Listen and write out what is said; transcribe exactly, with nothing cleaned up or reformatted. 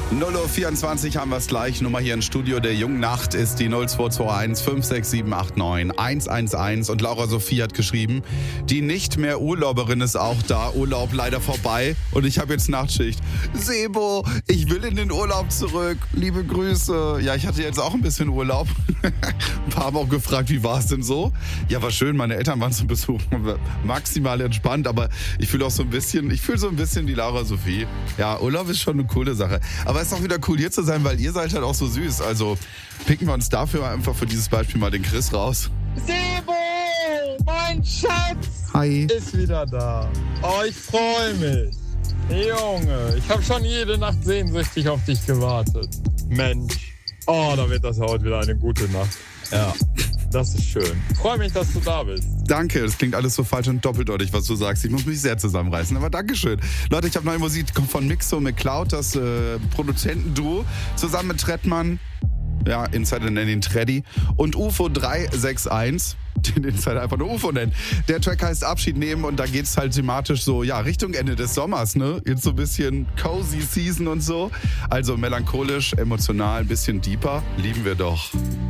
null Uhr vierundzwanzig haben wir es gleich. Nummer hier im Studio der Jungen Nacht ist die null zwei zwei eins fünf sechs sieben acht neun eins eins eins. Und Laura Sophie hat geschrieben, die nicht mehr Urlauberin ist auch da. Urlaub leider vorbei und ich habe jetzt Nachtschicht. Sebo, ich will in den Urlaub zurück. Liebe Grüße. Ja, ich hatte jetzt auch ein bisschen Urlaub. Ein paar haben auch gefragt, wie war es denn so? Ja, war schön. Meine Eltern waren zum Besuch maximal entspannt, aber ich fühle auch so ein bisschen, ich fühle so ein bisschen die Laura Sophie. Ja, Urlaub ist schon eine coole Sache. Aber es ist auch wieder cool, hier zu sein, weil ihr seid halt auch so süß. Also picken wir uns dafür einfach für dieses Beispiel mal den Chris raus. Sebo, mein Schatz, Hi. ist wieder da. Oh, ich freue mich. Junge, ich habe schon jede Nacht sehnsüchtig auf dich gewartet. Mensch, oh, da wird das heute wieder eine gute Nacht. Ja, das ist schön. Ich freue mich, dass du da bist. Danke, das klingt alles so falsch und doppeldeutig, was du sagst. Ich muss mich sehr zusammenreißen, aber Dankeschön. Leute, ich habe neue Musik, kommt von Mixo McCloud, das äh, Produzentenduo, zusammen mit Trettmann, ja, Insider nennen ihn Treddy, und U F O drei sechs eins, den Insider einfach nur U F O nennen. Der Track heißt Abschied nehmen und da geht's halt thematisch so, ja, Richtung Ende des Sommers, ne? Jetzt so ein bisschen cozy Season und so. Also melancholisch, emotional, ein bisschen deeper, lieben wir doch.